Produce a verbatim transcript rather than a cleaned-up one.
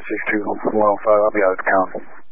six two one oh five, I'll be out of town.